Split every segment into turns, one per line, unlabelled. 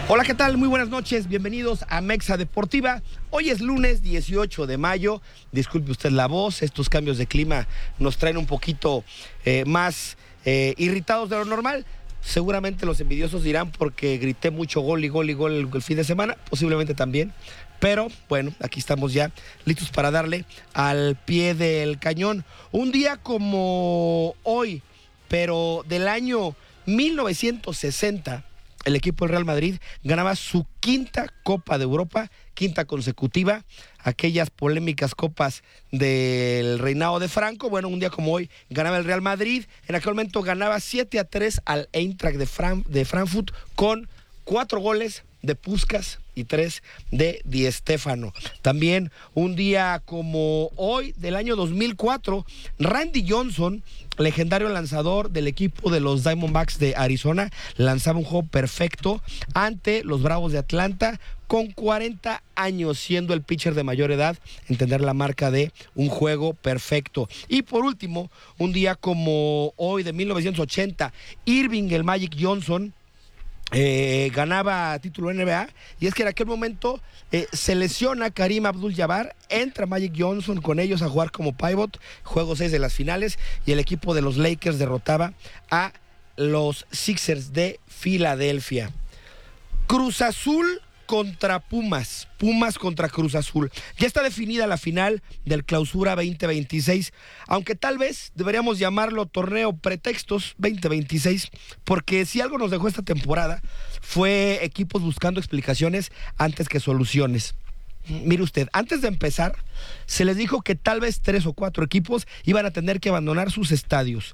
Hola, ¿qué tal? Muy buenas noches, bienvenidos a Mexa Deportiva. Hoy es lunes 18 de mayo, disculpe usted la voz, estos cambios de clima nos traen un poquito más irritados de lo normal. Seguramente los envidiosos dirán porque grité mucho gol el fin de semana, posiblemente también. Pero bueno, aquí estamos ya listos para darle al pie del cañón. Un día como hoy, pero del año 1960, el equipo del Real Madrid ganaba su quinta Copa de Europa, quinta consecutiva, aquellas polémicas copas del reinado de Franco. Bueno, un día como hoy ganaba el Real Madrid, en aquel momento ganaba 7-3 al Eintracht de Frankfurt con 4 goles de Puskás y 3 de Di Stéfano. También un día como hoy del año 2004, Randy Johnson, legendario lanzador del equipo de los Diamondbacks de Arizona, lanzaba un juego perfecto ante los Bravos de Atlanta con 40 años, siendo el pitcher de mayor edad en tener la marca de un juego perfecto. Y por último, un día como hoy de 1980, Irving el Magic Johnson ganaba título NBA, y es que en aquel momento se lesiona Kareem Abdul-Jabbar, entra Magic Johnson con ellos a jugar como pivot, juego 6 de las finales, y el equipo de los Lakers derrotaba a los Sixers de Filadelfia. Cruz Azul contra Pumas, Pumas contra Cruz Azul. Ya está definida la final del Clausura 2026, aunque tal vez deberíamos llamarlo Torneo Pretextos 2026, porque si algo nos dejó esta temporada fue equipos buscando explicaciones antes que soluciones. Mire usted, antes de empezar, se les dijo que tal vez 3 o 4 equipos iban a tener que abandonar sus estadios.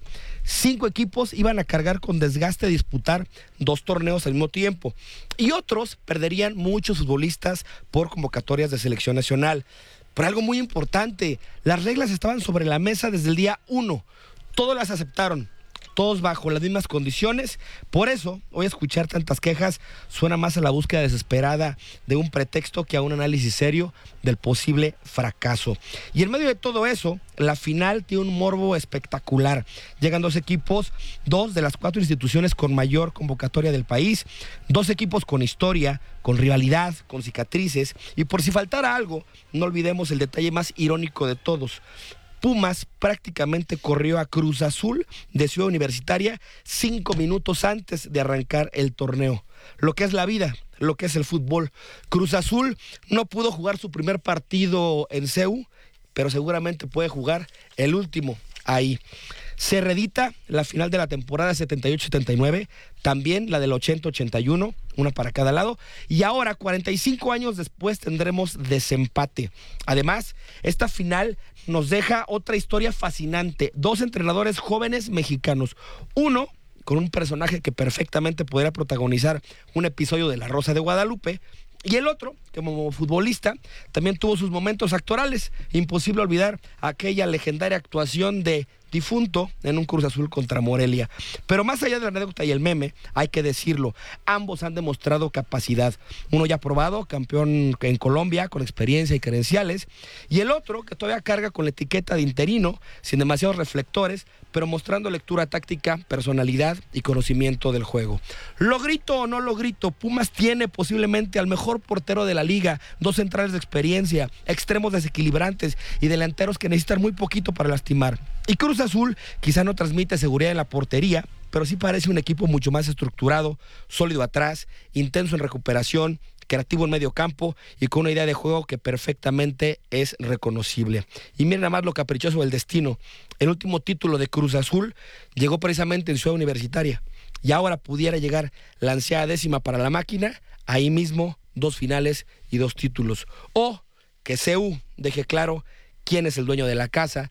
5 equipos iban a cargar con desgaste disputar 2 torneos al mismo tiempo. Y otros perderían muchos futbolistas por convocatorias de selección nacional. Pero algo muy importante, las reglas estaban sobre la mesa desde el día 1. Todos las aceptaron, todos bajo las mismas condiciones. Por eso, hoy escuchar tantas quejas suena más a la búsqueda desesperada de un pretexto que a un análisis serio del posible fracaso. Y en medio de todo eso, la final tiene un morbo espectacular. Llegan 2 equipos, 2 de las 4 instituciones con mayor convocatoria del país, 2 equipos con historia, con rivalidad, con cicatrices. Y por si faltara algo, no olvidemos el detalle más irónico de todos. Pumas prácticamente corrió a Cruz Azul de Ciudad Universitaria 5 minutos antes de arrancar el torneo. Lo que es la vida, lo que es el fútbol. Cruz Azul no pudo jugar su primer partido en CEU, pero seguramente puede jugar el último ahí. Se reedita la final de la temporada 78-79, también la del 80-81, una para cada lado, y ahora 45 años después tendremos desempate. Además, esta final nos deja otra historia fascinante, 2 entrenadores jóvenes mexicanos, uno con un personaje que perfectamente podría protagonizar un episodio de La Rosa de Guadalupe, y el otro, que como futbolista, también tuvo sus momentos actorales. Imposible olvidar aquella legendaria actuación de difunto en un Cruz Azul contra Morelia. Pero más allá de la anécdota y el meme, hay que decirlo, ambos han demostrado capacidad. Uno ya probado, campeón en Colombia, con experiencia y credenciales, y el otro que todavía carga con la etiqueta de interino, sin demasiados reflectores, pero mostrando lectura táctica, personalidad y conocimiento del juego. ¿Lo grito o no lo grito? Pumas tiene posiblemente al mejor portero de la liga, 2 centrales de experiencia, extremos desequilibrantes y delanteros que necesitan muy poquito para lastimar. Y Cruz Azul quizá no transmite seguridad en la portería, pero sí parece un equipo mucho más estructurado, sólido atrás, intenso en recuperación, creativo en medio campo y con una idea de juego que perfectamente es reconocible. Y miren nada más lo caprichoso del destino. El último título de Cruz Azul llegó precisamente en Ciudad Universitaria, y ahora pudiera llegar la ansiada 10ª para la máquina, ahí mismo 2 finales y 2 títulos. O que CU deje claro quién es el dueño de la casa